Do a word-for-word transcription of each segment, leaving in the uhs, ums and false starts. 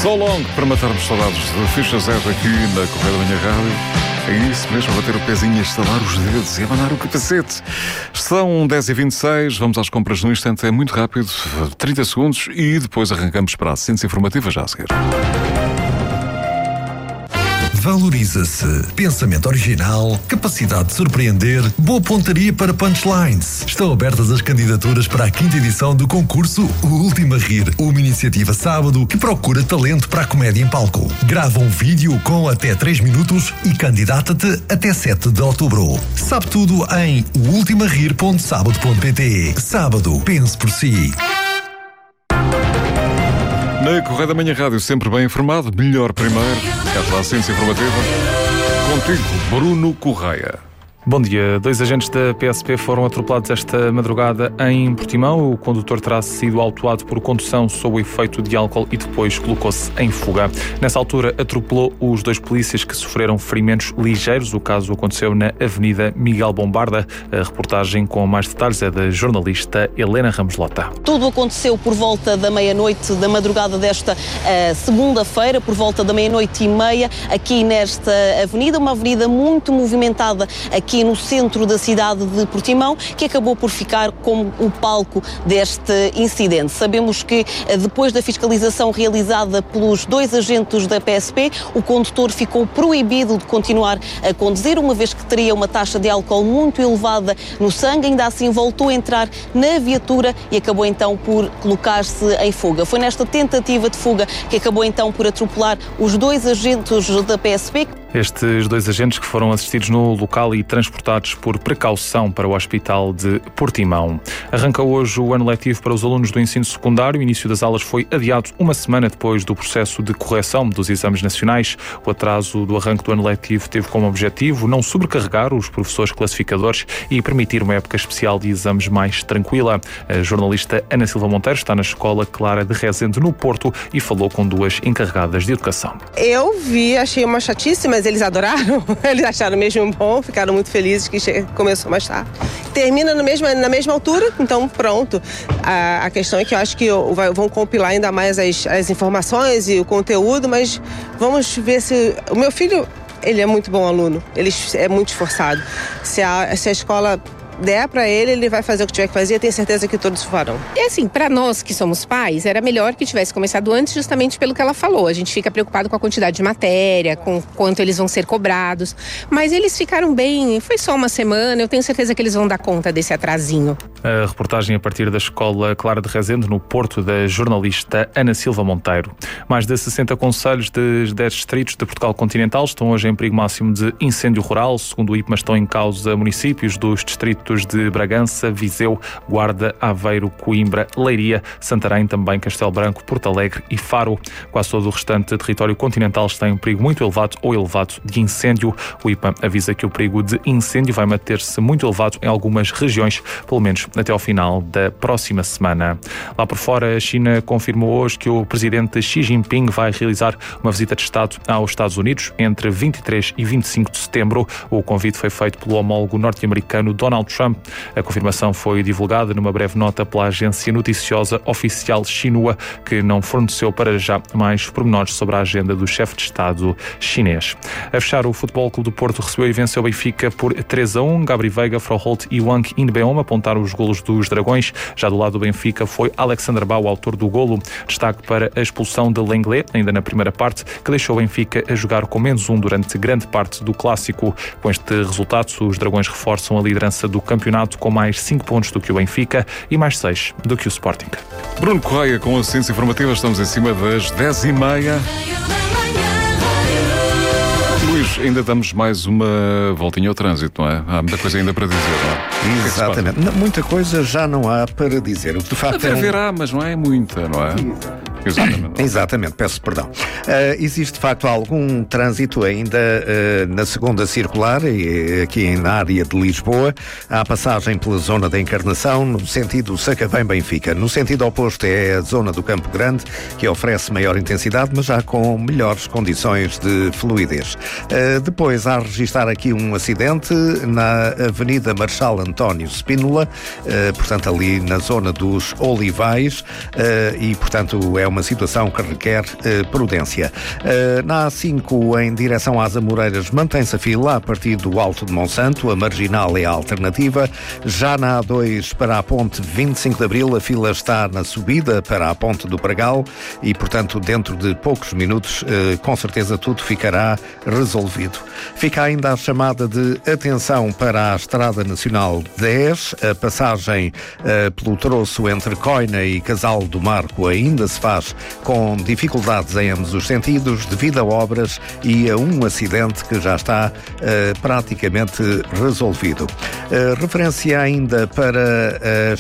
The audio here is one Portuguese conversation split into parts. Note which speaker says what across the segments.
Speaker 1: So Long, para matarmos saudades de Ficha Zero aqui na Correia da Manhã Rádio. É isso mesmo, bater o pezinho, a estalar os dedos e abanar o capacete. São dez e vinte e seis, vamos às compras no instante, é muito rápido, trinta segundos, e depois arrancamos para a ciência informativa já a seguir.
Speaker 2: Valoriza-se. Pensamento original, capacidade de surpreender, boa pontaria para punchlines. Estão abertas as candidaturas para a quinta edição do concurso O Último a Rir, uma iniciativa sábado que procura talento para a comédia em palco. Grava um vídeo com até três minutos e candidata-te até sete de outubro. Sabe tudo em o ultima rir ponto sábado ponto pt. Sábado, pense por si.
Speaker 1: Na Correia da Manhã Rádio, sempre bem informado, melhor primeiro. Cá está a ciência informativa. Contigo, Bruno Correia.
Speaker 3: Bom dia. Dois agentes da P S P foram atropelados esta madrugada em Portimão. O condutor terá sido autuado por condução sob o efeito de álcool e depois colocou-se em fuga. Nessa altura, atropelou os dois polícias que sofreram ferimentos ligeiros. O caso aconteceu na Avenida Miguel Bombarda. A reportagem com mais detalhes é da jornalista Helena Ramos Lota.
Speaker 4: Tudo aconteceu por volta da meia-noite da madrugada desta uh, segunda-feira, por volta da meia-noite e meia, aqui nesta avenida, uma avenida muito movimentada aqui aqui no centro da cidade de Portimão, que acabou por ficar como o palco deste incidente. Sabemos que depois da fiscalização realizada pelos dois agentes da P S P, o condutor ficou proibido de continuar a conduzir, uma vez que teria uma taxa de álcool muito elevada no sangue. Ainda assim voltou a entrar na viatura e acabou então por colocar-se em fuga. Foi nesta tentativa de fuga que acabou então por atropelar os dois agentes da P S P.
Speaker 3: Estes dois agentes que foram assistidos no local e transportados por precaução para o Hospital de Portimão. Arranca hoje o ano letivo para os alunos do ensino secundário. O início das aulas foi adiado uma semana depois do processo de correção dos exames nacionais. O atraso do arranque do ano letivo teve como objetivo não sobrecarregar os professores classificadores e permitir uma época especial de exames mais tranquila. A jornalista Ana Silva Monteiro está na Escola Clara de Rezende, no Porto, e falou com duas encarregadas de educação.
Speaker 5: Eu vi, achei uma chatice, mas eles adoraram, eles acharam mesmo bom, ficaram muito felizes que começou mais tarde. Termina no mesmo, na mesma altura, então pronto. A, a questão é que eu acho que eu, vai, vão compilar ainda mais as, as informações e o conteúdo, mas vamos ver se... O meu filho, ele é muito bom aluno, ele é muito esforçado. Se a, se a escola der para ele, ele vai fazer o que tiver que fazer, eu tenho certeza que todos farão.
Speaker 6: E assim, para nós que somos pais, era melhor que tivesse começado antes, justamente pelo que ela falou. A gente fica preocupado com a quantidade de matéria, com quanto eles vão ser cobrados, mas eles ficaram bem, foi só uma semana, eu tenho certeza que eles vão dar conta desse atrasinho.
Speaker 3: A reportagem a partir da Escola Clara de Rezende, no Porto, da jornalista Ana Silva Monteiro. Mais de sessenta concelhos de dez distritos de Portugal continental estão hoje em perigo máximo de incêndio rural. Segundo o I P M A, estão em causa municípios dos distritos de Bragança, Viseu, Guarda, Aveiro, Coimbra, Leiria, Santarém, também Castelo Branco, Porto Alegre e Faro. Quase todo o restante território continental está em um perigo muito elevado ou elevado de incêndio. O I P M A avisa que o perigo de incêndio vai manter-se muito elevado em algumas regiões, pelo menos até ao final da próxima semana. Lá por fora, a China confirmou hoje que o presidente Xi Jinping vai realizar uma visita de Estado aos Estados Unidos entre vinte e três e vinte e cinco de setembro. O convite foi feito pelo homólogo norte-americano Donald Trump. A confirmação foi divulgada numa breve nota pela agência noticiosa oficial Xinhua, que não forneceu para já mais pormenores sobre a agenda do chefe de Estado chinês. A fechar, o Futebol Clube do Porto recebeu e venceu o Benfica por três a um. Gabri Veiga, Froholt e Wang Inbeom apontaram os golos dos Dragões. Já do lado do Benfica foi Alexander Bau, autor do golo. Destaque para a expulsão de Lenglet, ainda na primeira parte, que deixou o Benfica a jogar com menos um durante grande parte do clássico. Com este resultado, os Dragões reforçam a liderança do campeonato com mais cinco pontos do que o Benfica e mais seis do que o Sporting.
Speaker 1: Bruno Correia com a ciência informativa, estamos em cima das dez e meia. Luís, ainda damos mais uma voltinha ao trânsito, não é? Há muita coisa ainda para dizer, não é?
Speaker 7: Exatamente. Não, muita coisa já não há para dizer. O que de facto é um...
Speaker 1: haverá, mas não é muita, não é? Exatamente.
Speaker 7: Exatamente, peço perdão. Uh, existe de facto algum trânsito ainda uh, na segunda circular, e, aqui na área de Lisboa. Há a passagem pela zona da Encarnação, no sentido Sacavém-Benfica. No sentido oposto é a zona do Campo Grande, que oferece maior intensidade, mas já com melhores condições de fluidez. Uh, depois há a registrar aqui um acidente na Avenida Marechal António Spínola, uh, portanto ali na zona dos Olivais, uh, e portanto é uma uma situação que requer uh, prudência. Uh, na A cinco, em direção às Amoreiras, mantém-se a fila a partir do Alto de Monsanto, a marginal é a alternativa. Já na A dois, para a ponte vinte e cinco de Abril, a fila está na subida para a ponte do Pragal e, portanto, dentro de poucos minutos, uh, com certeza tudo ficará resolvido. Fica ainda a chamada de atenção para a Estrada Nacional dez, a passagem uh, pelo troço entre Coina e Casal do Marco ainda se faz com dificuldades em ambos os sentidos devido a obras e a um acidente que já está uh, praticamente resolvido. Uh, referência ainda para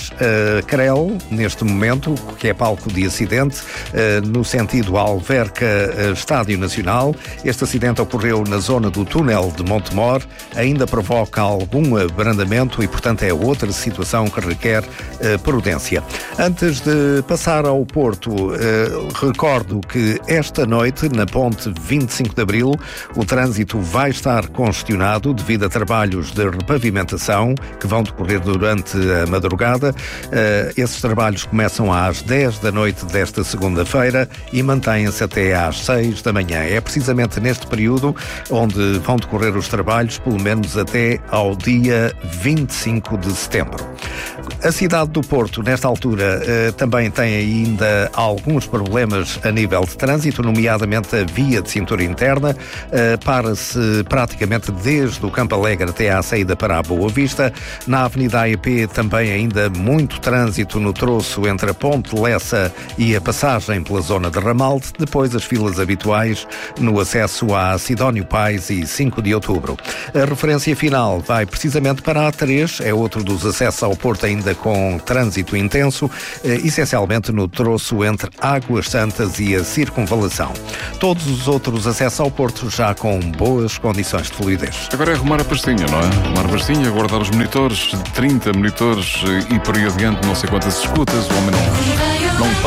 Speaker 7: a uh, Crel, neste momento, que é palco de acidente, uh, no sentido Alverca uh, Estádio Nacional. Este acidente ocorreu na zona do túnel de Montemor, ainda provoca algum abrandamento e, portanto, é outra situação que requer uh, prudência. Antes de passar ao Porto, uh, recordo que esta noite, na ponte vinte e cinco de Abril, o trânsito vai estar congestionado devido a trabalhos de repavimentação que vão decorrer durante a madrugada. Uh, esses trabalhos começam às dez da noite desta segunda-feira e mantêm-se até às seis da manhã. É precisamente neste período onde vão decorrer os trabalhos, pelo menos até ao dia vinte e cinco de setembro. A cidade do Porto, nesta altura, eh, também tem ainda alguns problemas a nível de trânsito, nomeadamente a via de cintura interna. Eh, para-se praticamente desde o Campo Alegre até à saída para a Boa Vista. Na Avenida A E P também ainda muito trânsito no troço entre a Ponte Lessa e a passagem pela zona de Ramalde. Depois as filas habituais no acesso a Sidónio Pais e cinco de outubro. A referência final vai precisamente para a A três, é outro dos acessos ao Porto ainda com trânsito intenso, eh, essencialmente no troço entre Águas Santas e a Circunvalação. Todos os outros acessos ao Porto já com boas condições de fluidez.
Speaker 1: Agora é arrumar a pastinha, não é? Arrumar a pastinha, guardar os monitores, trinta monitores e por aí adiante, não sei quantas escutas, o homem não, não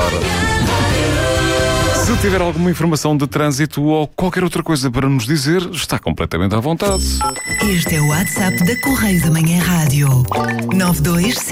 Speaker 1: para. Se tiver alguma informação de trânsito ou qualquer outra coisa para nos dizer, está completamente à vontade.
Speaker 8: Este é o WhatsApp da Correio da Manhã Rádio. nove dois